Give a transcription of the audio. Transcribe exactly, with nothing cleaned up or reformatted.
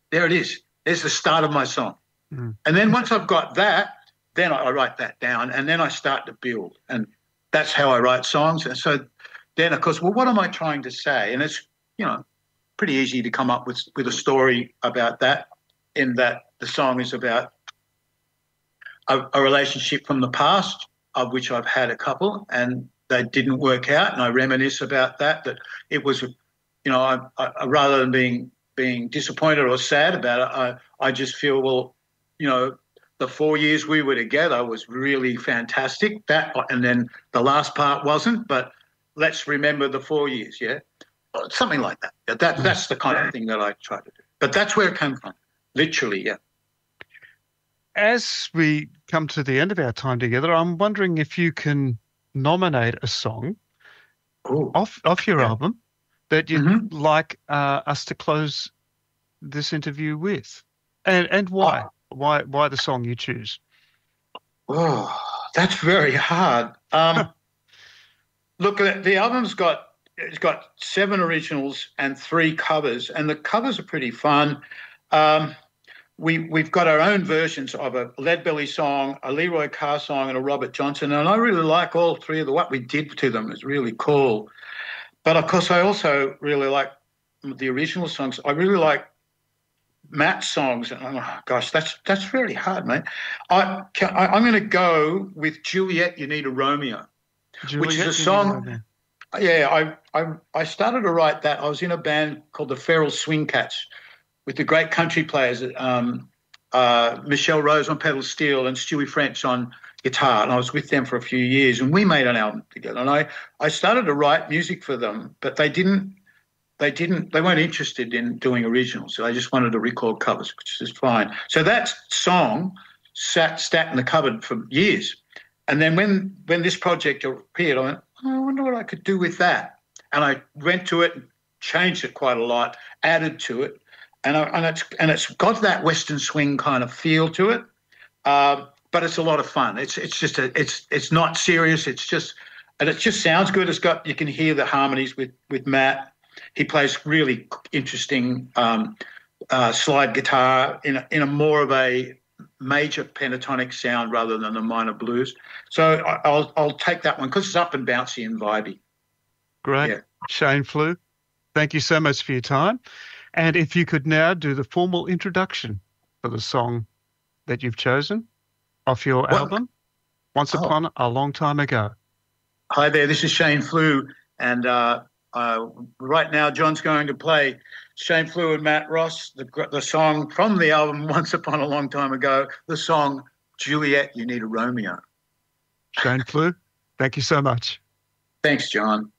there it is. There's the start of my song. Mm. And then once I've got that, then I, I write that down, and then I start to build. And that's how I write songs. And so then, of course, well, what am I trying to say? And it's, you know, pretty easy to come up with, with a story about that, in that the song is about a, a relationship from the past, of which I've had a couple, and they didn't work out. And I reminisce about that, that it was, you know, I, I, rather than being being disappointed or sad about it, I, I just feel, well, you know, the four years we were together was really fantastic. That, and then the last part wasn't, but let's remember the four years, yeah? Something like that. That That's the kind of thing that I try to do. But that's where it came from, literally, yeah. As we come to the end of our time together, I'm wondering if you can nominate a song Ooh. off, off your Yeah. album that you'd Mhm. like uh, us to close this interview with, and and why? Oh. Why why the song you choose? Oh, that's very hard. Um, look, the the album's got it's got seven originals and three covers, and the covers are pretty fun. Um, we we've got our own versions of a Leadbelly song, a Leroy Carr song, and a Robert Johnson, and I really like all three of the what we did to them is really cool. But of course, I also really like the original songs. I really like Matt's songs. Oh, gosh, that's that's really hard, mate. I, can, I I'm going to go with Juliet, You Need a Romeo, Juliet, which is a You Need a song. Romeo. Yeah, I I I started to write that. I was in a band called the Feral Swing Cats with the great country players, um, uh, Michelle Rose on pedal steel and Stewie French on guitar, and I was with them for a few years, and we made an album together. And I, I started to write music for them, but they didn't, they didn't, they weren't interested in doing originals. So I just wanted to record covers, which is fine. So that song sat sat in the cupboard for years, and then when when this project appeared, I went, oh, I wonder what I could do with that, and I went to it, changed it quite a lot, added to it, and I, and it's and it's got that Western swing kind of feel to it. Uh, But it's a lot of fun. It's it's just a it's it's not serious. It's just and it just sounds good. It's got you can hear the harmonies with with Matt. He plays really interesting um, uh, slide guitar in a, in a more of a major pentatonic sound rather than a minor blues. So I, I'll I'll take that one because it's up and bouncy and vibey. Great, Yeah. Shane Flew, thank you so much for your time. And if you could now do the formal introduction for the song that you've chosen off your Well, album, Once oh. Upon a Long Time Ago. Hi there, this is Shane Flew, and uh, uh, right now John's going to play Shane Flew and Matt Ross, the the song from the album Once Upon a Long Time Ago, the song Juliet, You Need a Romeo. Shane Flew, thank you so much. Thanks, John.